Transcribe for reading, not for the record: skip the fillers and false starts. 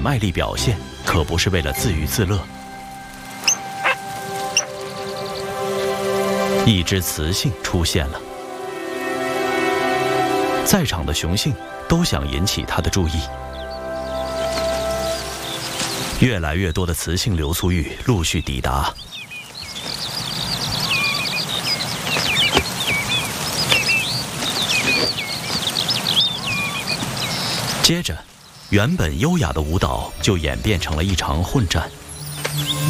卖力表现，可不是为了自娱自乐。一只雌性出现了，在场的雄性都想引起它的注意。越来越多的雌性流苏玉陆续抵达。接着，原本优雅的舞蹈就演变成了一场混战。